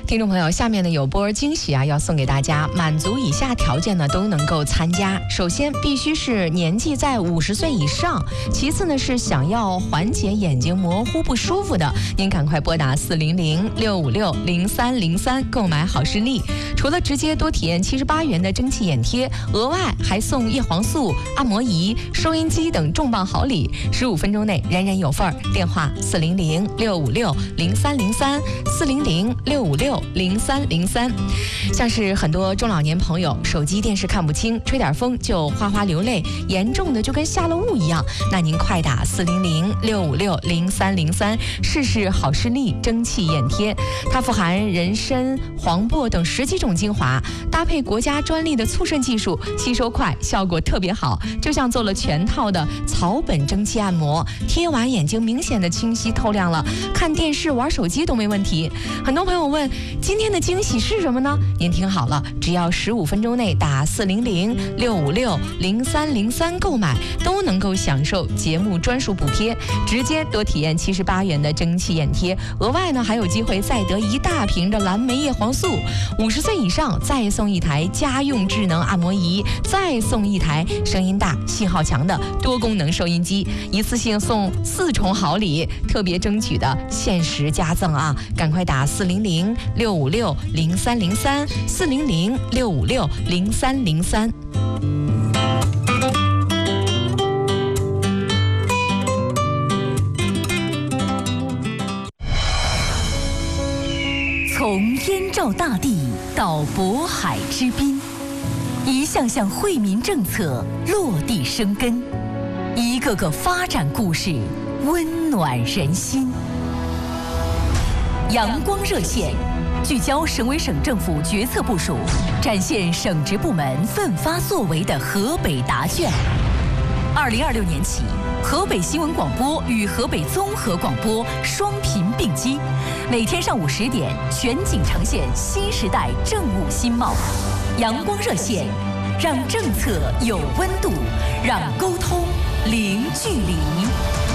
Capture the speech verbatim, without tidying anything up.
听众朋友，下面呢有波惊喜啊，要送给大家，满足以下条件呢都能够参加。首先必须是年纪在五十岁以上，其次呢是想要缓解眼睛模糊不舒服的，您赶快拨打四零零六五六零三零三购买好视力。除了直接多体验七十八元的蒸汽眼贴，额外还送叶黄素、按摩仪、收音机等重磅好礼，十五分钟内人人有份儿。电话四零零六五六零三零三四零零六五六零三零三。像是很多中老年朋友，手机电视看不清，吹点风就哗哗流泪，严重的就跟下了雾一样，那您快打四零零六五六零三零三试试好视力蒸汽眼贴。它富含人参、黄柏等十几种精华，搭配国家专利的促渗技术，吸收快，效果特别好，就像做了全套的草本蒸汽按摩，贴完眼睛明显的清晰透亮了，看电视玩手机都没问题。很多朋友问，今天的惊喜是什么呢？您听好了，只要十五分钟内打四零零六五六零三零三购买，都能够享受节目专属补贴，直接多体验七十八元的蒸汽眼贴，额外呢还有机会再得一大瓶的蓝莓叶黄素，五十岁以上再送一台家用智能按摩仪，再送一台声音大、信号强的多功能收音机，一次性送四重好礼，特别争取的限时加赠啊！赶快打四零零六五六零三零三四零零六五六零三零三。 从燕赵大地到渤海之滨，一项项惠民政策落地生根，一个个发展故事温暖人心。阳光热线聚焦省委省政府决策部署，展现省直部门奋发作为的河北答卷。二零二六年起，河北新闻广播与河北综合广播双频并机，每天上午十点全景呈现新时代政务新貌。阳光热线，让政策有温度，让沟通零距离。